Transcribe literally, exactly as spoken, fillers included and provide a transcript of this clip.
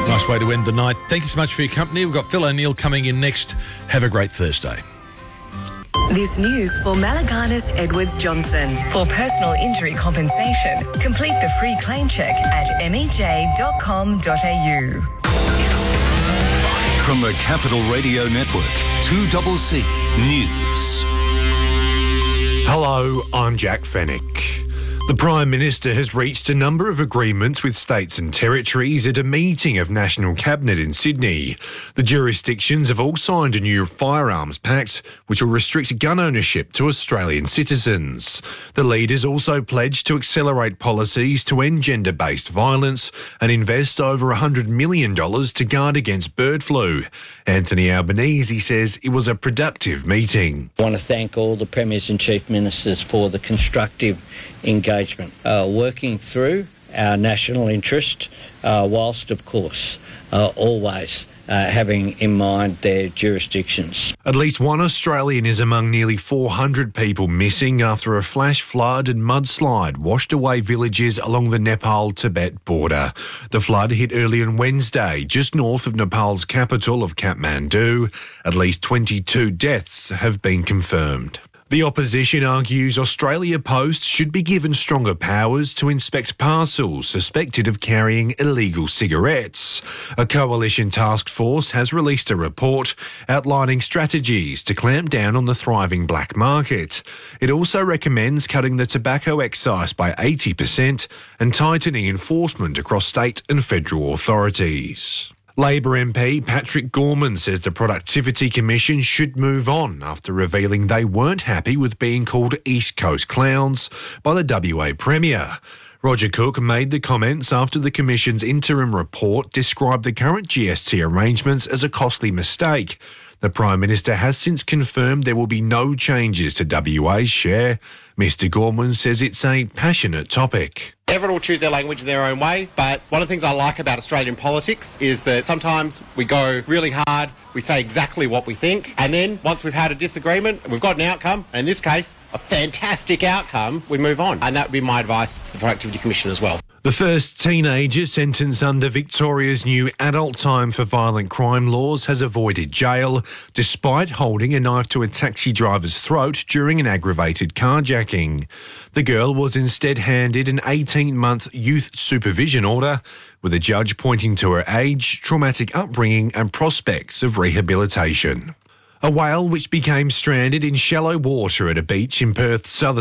Nice way to end the night. Thank you so much for your company. We've got Phil O'Neill coming in next. Have a great Thursday. This news for Malaganas Edwards Johnson. For personal injury compensation, complete the free claim check at m e j dot com dot a u. From the Capital Radio Network, two C C News. Hello, I'm Jack Fennick. The Prime Minister has reached a number of agreements with states and territories at a meeting of National Cabinet in Sydney. The jurisdictions have all signed a new firearms pact, which will restrict gun ownership to Australian citizens. The leaders also pledged to accelerate policies to end gender-based violence and invest over one hundred million dollars to guard against bird flu. Anthony Albanese says it was a productive meeting. I want to thank all the Premiers and Chief Ministers for the constructive engagement, uh, working through our national interest, uh, whilst, of course, uh, always uh, having in mind their jurisdictions. At least one Australian is among nearly four hundred people missing after a flash flood and mudslide washed away villages along the Nepal-Tibet border. The flood hit early on Wednesday, just north of Nepal's capital of Kathmandu. At least twenty-two deaths have been confirmed. The opposition argues Australia Post should be given stronger powers to inspect parcels suspected of carrying illegal cigarettes. A coalition task force has released a report outlining strategies to clamp down on the thriving black market. It also recommends cutting the tobacco excise by eighty percent and tightening enforcement across state and federal authorities. Labor M P Patrick Gorman says the Productivity Commission should move on after revealing they weren't happy with being called East Coast clowns by the W A Premier. Roger Cook made the comments after the Commission's interim report described the current G S T arrangements as a costly mistake. The Prime Minister has since confirmed there will be no changes to W A's share. Mister Gorman says it's a passionate topic. Everyone will choose their language in their own way, but one of the things I like about Australian politics is that sometimes we go really hard, we say exactly what we think, and then once we've had a disagreement, we've got an outcome, and in this case, a fantastic outcome, we move on. And that would be my advice to the Productivity Commission as well. The first teenager sentenced under Victoria's new adult time for violent crime laws has avoided jail, despite holding a knife to a taxi driver's throat during an aggravated carjacking. The girl was instead handed an eighteen-month youth supervision order, with a judge pointing to her age, traumatic upbringing and prospects of rehabilitation. A whale which became stranded in shallow water at a beach in Perth's southern